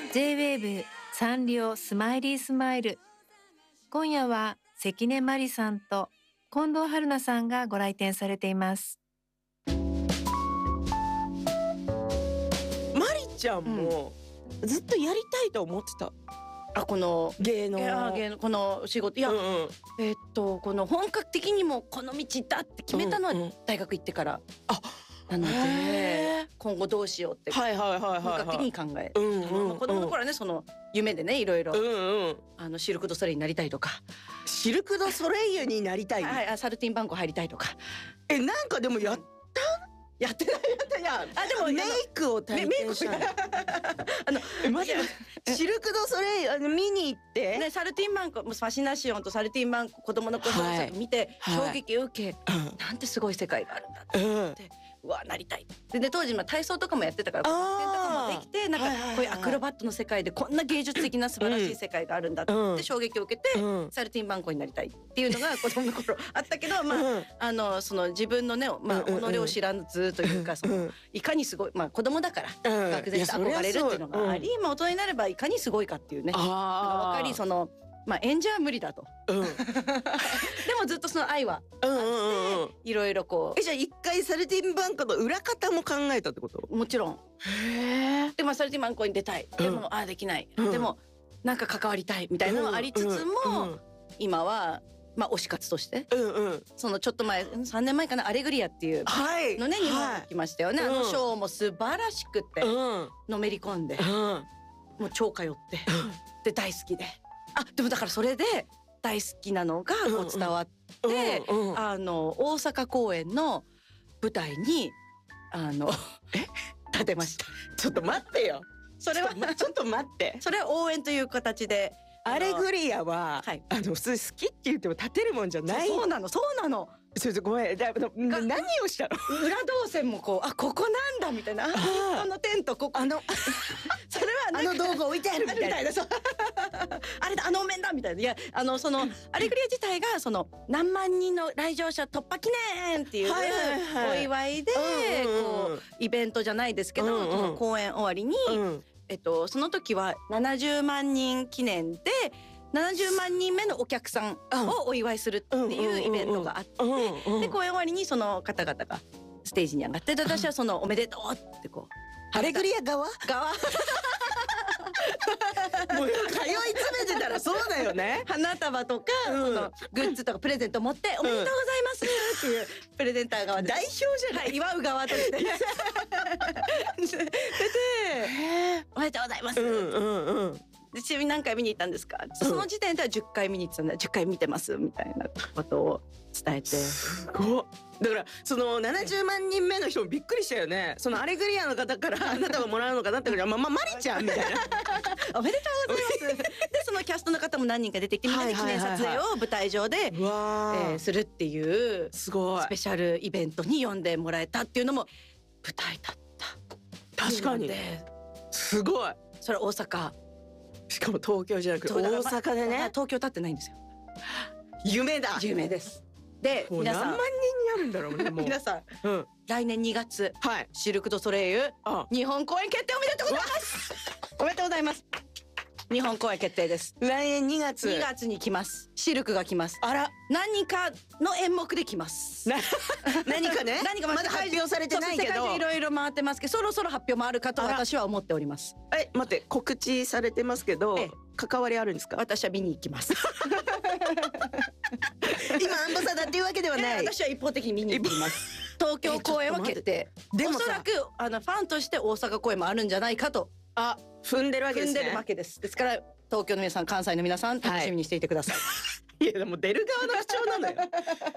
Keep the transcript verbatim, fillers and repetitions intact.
ジェイウェーブ サンリオスマイリースマイル。今夜は関根麻里さんと近藤春菜さんがご来店されています。 麻里ちゃんもずっとやりたいと思ってた、 あ、この芸能いや芸能この仕事いや、 うんうん、 えー、っとこの本格的にもこの道だって決めたのは大学行ってから、うんうん、なので今後どうしようって本格的に考え、うんうんうん、子供の頃はねその夢でねいろいろ、うんうん、あのシルク・ドゥ・ソレイユになりたいとか、 シルク・ドゥ・ソレイユになりたい、 はい、サルティンバンコ入りたいとか。 え、なんかでもやったやってないやったやん。あ、でもメイクを体験したい。あのえマジでシルク・ドゥ・ソレイユあの見に行ってね、サルティンバンコファシナシオンとサルティンバンコ子供の頃を見て衝撃を受け、なんてすごい世界があるんだって思って、うわなりたい。で、で当時まあ体操とかもやってたから体操とかもできて、なんかこういうアクロバットの世界でこんな芸術的な素晴らしい世界があるんだって衝撃を受けて、サルティンバンコになりたいっていうのが子供の頃あったけど、まああのその自分のねまあ己を知らずというか、そのいかにすごいまあ子供だから学生と憧れるっていうのがあり、まあ大人になればいかにすごいかっていうね、分かり、そのまあ演者は無理だと、うん、でもずっとその愛はあっていろいろこう。 え、じゃあ一回サルティンバンコの裏方も考えたってこと？ もちろん。へえ。でもサルティンバンコに出たい、でも、うん、ああできない、うん、でもなんか関わりたいみたいなのがありつつも、うんうん、今はまあ推し活として、うんうん、そのちょっと前さんねんまえかな、アレグリアっていうのね、はい、日本に来ましたよね、はい、あのショーも素晴らしくて、うん、のめり込んで、うん、もう超通って、うん、で大好きで、あでもだからそれで大好きなのがこう伝わって、うんうんうん、あの大阪公演の舞台にあの立てました。 ちょっと待ってよ、 それはちょっと待ってそれは応援という形で。 アレグリアは、はい、あの普通好きって言っても立てるもんじゃない。 そうなのそうなの。 それごめん、だ何をしたの？ 裏動線もこう、あここなんだみたいな、あのテントここ、あのそれはあの道具置いてあるみたいな、 そうあれだあのお面だみたいな。いやあのそのアレグリア自体がその何万人の来場者突破記念っていうお祝いでこうイベントじゃないですけど、その公演終わりに、えっとその時はななじゅうまんにん記念でななじゅうまんにんめのお客さんをお祝いするっていうイベントがあって、で公演終わりにその方々がステージに上がって、私はそのおめでとうってこうアレグリア側側もう通い詰めてたらそうだよね。 花束とか、うん、そのグッズとかプレゼント持っておめでとうございますっていうプレゼンター側で代表じゃない、 はい、祝う側としてでおめでとうございますって、うんうんうん、でちなみに何回見に行ったんですか、うん、その時点ではじゅっかい見に行ってたんでじゅっかい見てますみたいなことを伝えて。 すごっ。だからそのななじゅうまんにんめの人もびっくりしたよね。そのアレグリアの方からあなたがもらうのかなってからまあまあマリちゃんみたいなおめでとうございますでそのキャストの方も何人か出てきてみんなで記念撮影を舞台上で、えー、するっていうすごいスペシャルイベントに呼んでもらえたっていうのも舞台だった。 確かにすごい。 それ大阪、 しかも東京じゃなくて大阪でね、 東京立ってないんですよ。 夢だ。 夢です。で皆さん何万人になるんだろうねもう皆さん、うん、来年にがつ、はい、シルク・ドゥ・ソレイユ日本公演決定おめでとうございますおめでとうございます。日本公演決定です。 来年にがつにがつに来ます。シルクが来ます。あら、何かの演目で来ます何かね何かまだ発表されてないけど世界中いろいろ回ってますけど、そろそろ発表もあるかと私は思っております。 え、待って、告知されてますけど関わりあるんですか？ 私は見に行きます今アンバサダーっていうわけではない。 私は一方的に見に行きます東京公演は決定。でもおそらくあのファンとして大阪公演もあるんじゃないかとあ踏んでるわけですね。 踏んでるわけです。ですから東京の皆さん、関西の皆さん楽しみにしていてください、 はい、いやでも出る側の主張なのよ